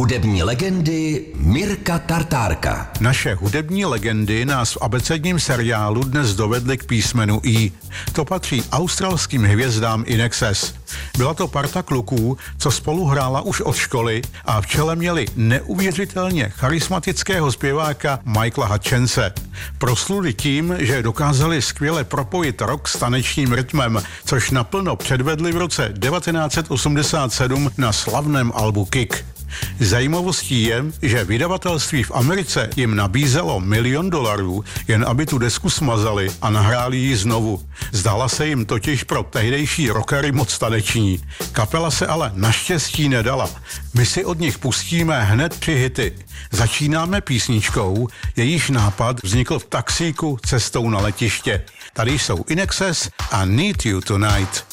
Hudební legendy Mirka Tartárka. Naše hudební legendy nás v abecedním seriálu dnes dovedly k písmenu I. To patří australským hvězdám In Excess. Byla to parta kluků, co spolu hrála už od školy a v čele měli neuvěřitelně charismatického zpěváka Michaela Hutchense. Prosluli tím, že dokázali skvěle propojit rock s tanečním rytmem, což naplno předvedli v roce 1987 na slavném albu Kick. Zajímavostí je, že vydavatelství v Americe jim nabízelo $1 milion, jen aby tu desku smazali a nahráli ji znovu. Zdála se jim totiž pro tehdejší rockery moc taneční. Kapela se ale naštěstí nedala. My si od nich pustíme hned 3 hity. Začínáme písničkou, jejíž nápad vznikl v taxíku cestou na letiště. Tady jsou In Excess a Need You Tonight.